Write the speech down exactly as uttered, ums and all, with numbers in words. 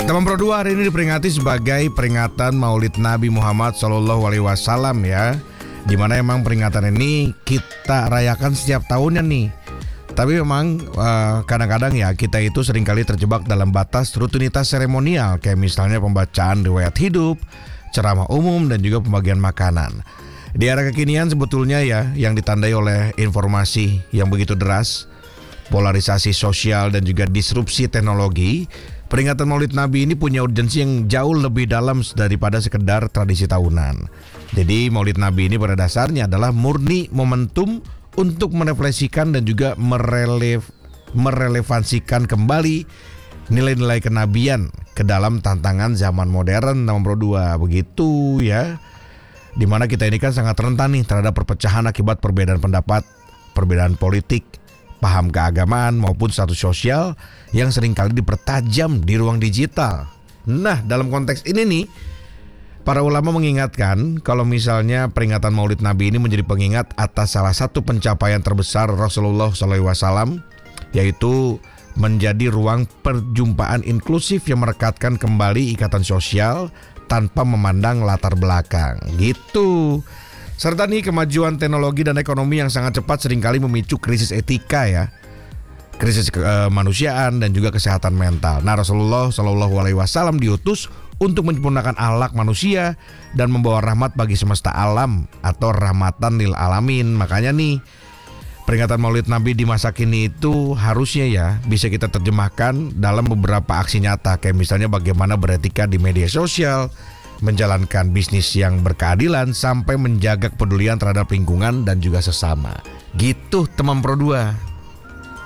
Teman Pro dua hari ini diperingati sebagai peringatan Maulid Nabi Muhammad Shallallahu Alaihi Wasallam ya, dimana emang peringatan ini kita rayakan setiap tahunnya nih. Tapi memang uh, kadang-kadang ya kita itu seringkali terjebak dalam batas rutinitas seremonial, kayak misalnya pembacaan riwayat hidup, ceramah umum, dan juga pembagian makanan. Di era kekinian sebetulnya ya, yang ditandai oleh informasi yang begitu deras, polarisasi sosial, dan juga disrupsi teknologi, peringatan Maulid Nabi ini punya urgensi yang jauh lebih dalam daripada sekedar tradisi tahunan. Jadi Maulid Nabi ini pada dasarnya adalah murni momentum untuk merefleksikan dan juga merelef, merelevansikan kembali nilai-nilai kenabian ke dalam tantangan zaman modern nomor dua, begitu ya. Dimana kita ini kan sangat rentan nih terhadap perpecahan akibat perbedaan pendapat, perbedaan politik, paham keagamaan maupun status sosial yang seringkali dipertajam di ruang digital. Nah, dalam konteks ini nih, para ulama mengingatkan kalau misalnya peringatan Maulid Nabi ini menjadi pengingat atas salah satu pencapaian terbesar Rasulullah shallallahu alaihi wasallam, yaitu menjadi ruang perjumpaan inklusif yang merekatkan kembali ikatan sosial tanpa memandang latar belakang, gitu. Serta nih kemajuan teknologi dan ekonomi yang sangat cepat seringkali memicu krisis etika ya, krisis kemanusiaan dan juga kesehatan mental. Nah, Rasulullah shallallahu alaihi wasallam diutus untuk menyempurnakan akhlak manusia dan membawa rahmat bagi semesta alam atau rahmatan lil alamin. Makanya nih peringatan Maulid Nabi di masa kini itu harusnya ya bisa kita terjemahkan dalam beberapa aksi nyata, kayak misalnya bagaimana beretika di media sosial, menjalankan bisnis yang berkeadilan, sampai menjaga kepedulian terhadap lingkungan dan juga sesama. Gitu teman Pro dua.